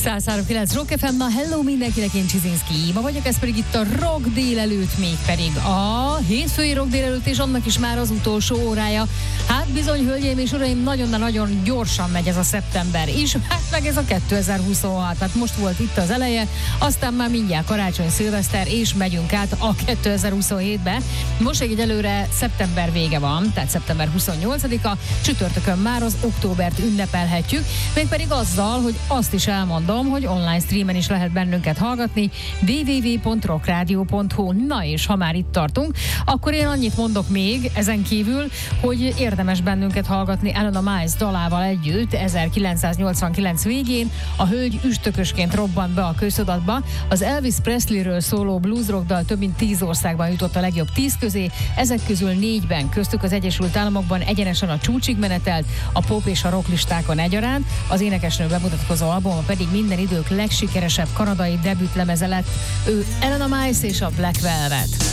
103.9 Rock FM, na hello mindenkinek, én Csizinszki Éva vagyok, ez pedig itt a Rock délelőtt, mégpedig a hétfői Rock délelőtt, és annak is már az utolsó órája. Hát bizony, hölgyeim és uraim, nagyon gyorsan megy ez a szeptember is, hát meg ez a 2026, hát most volt itt az eleje, aztán már mindjárt karácsony, szilveszter, és megyünk át a 2027-be. Most egyelőre szeptember vége van, tehát szeptember 28-a, csütörtökön már az októbert ünnepelhetjük, mégpedig azzal, hogy azt is elmondom, hogy online streamen is lehet bennünket hallgatni, www.rockradio.hu. Na és ha már itt tartunk, akkor én annyit mondok még ezen kívül, hogy érdemes bennünket hallgatni Alana Miles dalával együtt. 1989 végén a hölgy üstökösként robbant be a köztudatba. Az Elvis Presleyről szóló blues rock dal több mint 10 országban jutott a legjobb 10 közé, ezek közül 4-ben, köztük az Egyesült Államokban egyenesen a csúcsig menetelt, a pop és a rock listákon egyaránt, az énekesnő bemutatkozó albuma pedig minden idők legsikeresebb kanadai debütlemeze lett. Ő Alana Miles és a Black Velvet.